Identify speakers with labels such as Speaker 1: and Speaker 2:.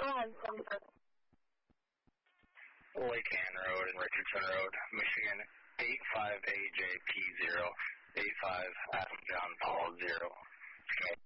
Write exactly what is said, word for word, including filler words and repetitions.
Speaker 1: on, seven.
Speaker 2: Lake Ann Road and Richardson Road, Michigan, eight five A J P zero, eight five Adam John Paul zero.